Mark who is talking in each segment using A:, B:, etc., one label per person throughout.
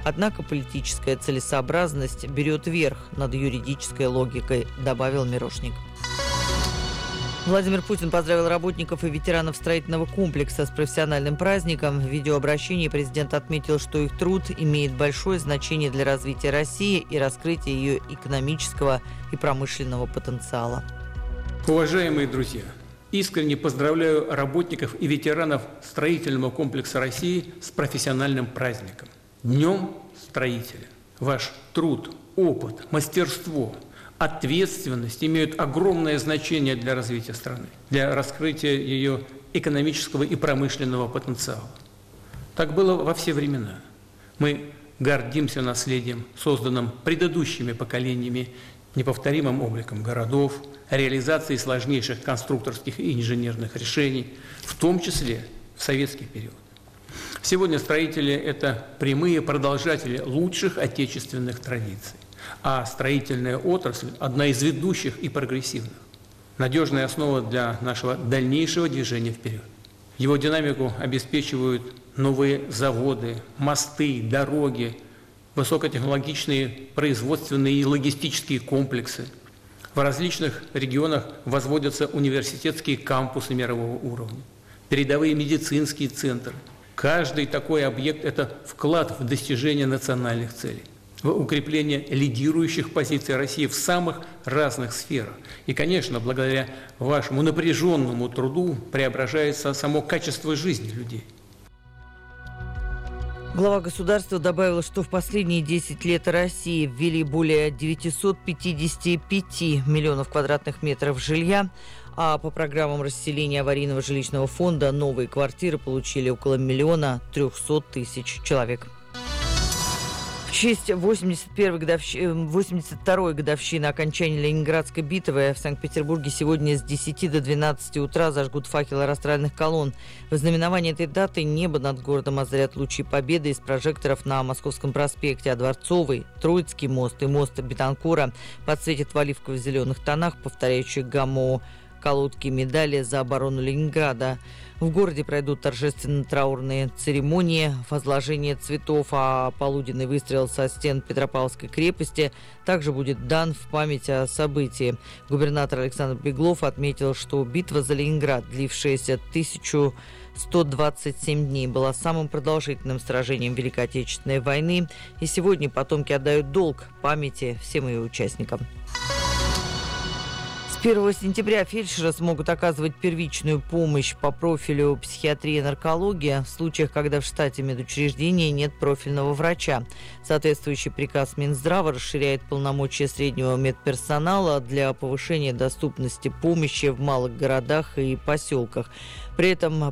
A: Однако политическая целесообразность берет верх над юридической логикой, добавил Мирошник. Владимир Путин поздравил работников и ветеранов строительного комплекса с профессиональным праздником. В видеообращении президент отметил, что их труд имеет большое значение для развития России и раскрытия ее экономического и промышленного потенциала.
B: Уважаемые друзья, искренне поздравляю работников и ветеранов строительного комплекса России с профессиональным праздником. Днем строителя. Ваш труд, опыт, мастерство, ответственность имеют огромное значение для развития страны, для раскрытия ее экономического и промышленного потенциала. Так было во все времена. Мы гордимся наследием, созданным предыдущими поколениями, неповторимым обликом городов, реализацией сложнейших конструкторских и инженерных решений, в том числе в советский период. Сегодня строители – это прямые продолжатели лучших отечественных традиций, а строительная отрасль – одна из ведущих и прогрессивных, надежная основа для нашего дальнейшего движения вперед. Его динамику обеспечивают новые заводы, мосты, дороги, высокотехнологичные производственные и логистические комплексы. В различных регионах возводятся университетские кампусы мирового уровня, передовые медицинские центры. Каждый такой объект – это вклад в достижение национальных целей, в укрепление лидирующих позиций России в самых разных сферах. И, конечно, благодаря вашему напряженному труду преображается само качество жизни людей.
A: Глава государства добавила, что в последние 10 лет России ввели более 955 миллионов квадратных метров жилья, а по программам расселения аварийного жилищного фонда новые квартиры получили около 1 300 000 человек. В честь 82-й годовщины окончания Ленинградской битвы в Санкт-Петербурге сегодня с 10 до 12 утра зажгут факелы растральных колонн. В ознаменование этой даты небо над городом озарят лучи победы из прожекторов на Московском проспекте, а Дворцовый, Троицкий мост и мост Бетанкура подсветят в оливково-зеленых тонах, повторяющих гамму колодки медали за оборону Ленинграда. В городе пройдут торжественно-траурные церемонии, возложение цветов, а полуденный выстрел со стен Петропавловской крепости также будет дан в память о событии. Губернатор Александр Беглов отметил, что битва за Ленинград, длившаяся 1127 дней, была самым продолжительным сражением Великой Отечественной войны, и сегодня потомки отдают долг памяти всем ее участникам. С 1 сентября фельдшеры смогут оказывать первичную помощь по профилю психиатрия и наркология в случаях, когда в штате медучреждения нет профильного врача. Соответствующий приказ Минздрава расширяет полномочия среднего медперсонала для повышения доступности помощи в малых городах и поселках. При этом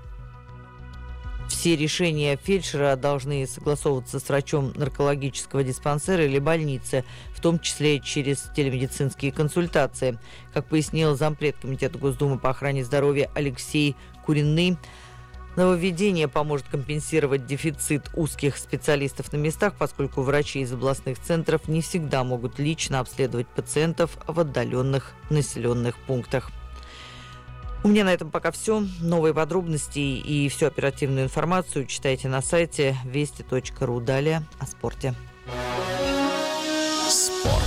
A: все решения фельдшера должны согласовываться с врачом наркологического диспансера или больницы, в том числе через телемедицинские консультации. Как пояснил зампред Комитета Госдумы по охране здоровья Алексей Куриный, нововведение поможет компенсировать дефицит узких специалистов на местах, поскольку врачи из областных центров не всегда могут лично обследовать пациентов в отдаленных населенных пунктах. У меня на этом пока все. Новые подробности и всю оперативную информацию читайте на сайте вести.ру. Далее о спорте.
C: Спорт.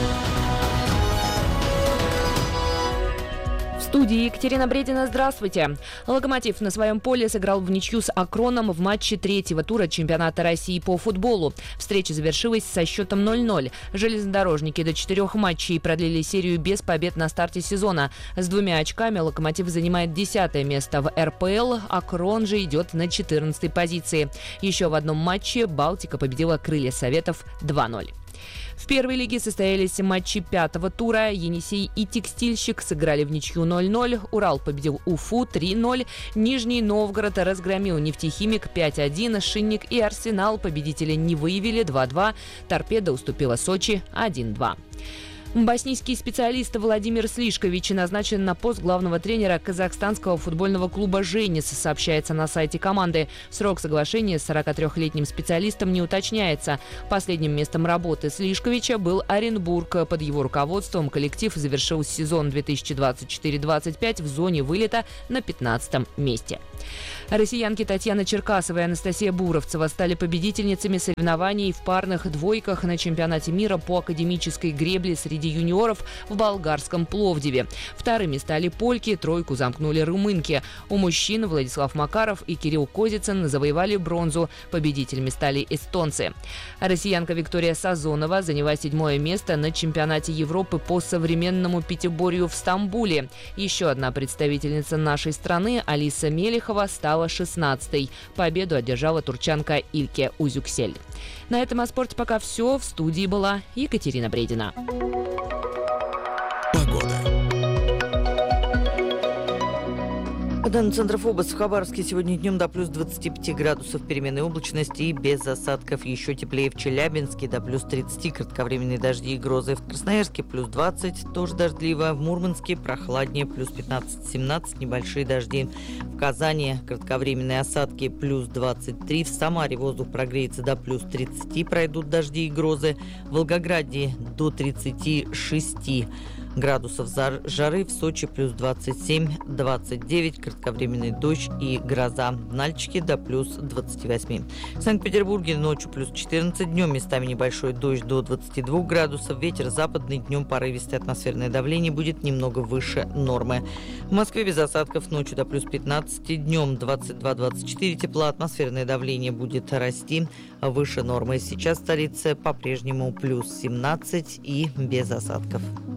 D: В студии Екатерина Бредина. Здравствуйте. «Локомотив» на своем поле сыграл в ничью с «Акроном» в матче третьего тура чемпионата России по футболу. Встреча завершилась со счетом 0-0. Железнодорожники до 4 матчей продлили серию без побед на старте сезона. С 2 очками «Локомотив» занимает 10-е место в РПЛ, «Акрон» же идет на 14-й позиции. Еще в одном матче «Балтика» победила «Крылья Советов» 2-0. В первой лиге состоялись матчи 5-го тура. «Енисей» и «Текстильщик» сыграли в ничью 0-0. «Урал» победил «Уфу» 3-0. «Нижний Новгород» разгромил «Нефтехимик» 5-1. «Шинник» и «Арсенал» победителя не выявили 2-2. «Торпедо» уступила «Сочи» 1-2. Боснийский специалист Владимир Слишкович назначен на пост главного тренера казахстанского футбольного клуба «Женис», сообщается на сайте команды. Срок соглашения с 43-летним специалистом не уточняется. Последним местом работы Слишковича был Оренбург. Под его руководством коллектив завершил сезон 2024-25 в зоне вылета на 15-м месте. Россиянки Татьяна Черкасова и Анастасия Буровцева стали победительницами соревнований в парных двойках на чемпионате мира по академической гребле среди юниоров в болгарском Пловдиве. Вторыми стали польки, тройку замкнули румынки. У мужчин Владислав Макаров и Кирилл Козицын завоевали бронзу. Победителями стали эстонцы. Россиянка Виктория Сазонова заняла 7-е место на чемпионате Европы по современному пятиборью в Стамбуле. Еще одна представительница нашей страны, Алиса Мелехова, стала 16-й. Победу одержала турчанка Ильке Узюксель. На этом о спорте пока все. В студии была Екатерина Бредина.
A: По данным Центра ФОБОС, в Хабаровске сегодня днем до плюс 25 градусов переменной облачности и без осадков. Еще теплее в Челябинске, до плюс 30 кратковременные дожди и грозы. В Красноярске плюс 20, тоже дождливо. В Мурманске прохладнее, плюс 15-17, небольшие дожди. В Казани кратковременные осадки, плюс 23. В Самаре воздух прогреется до плюс 30, пройдут дожди и грозы. В Волгограде до 36 градусов жары, в Сочи плюс 27-29, кратковременный дождь и гроза. В Нальчике до плюс 28. В Санкт-Петербурге ночью плюс 14, днем местами небольшой дождь до 22 градусов. Ветер западный, днем порывистое атмосферное давление будет немного выше нормы. В Москве без осадков, ночью до плюс 15, днем 22-24 тепла, атмосферное давление будет расти выше нормы. Сейчас в столице по-прежнему плюс 17 и без осадков.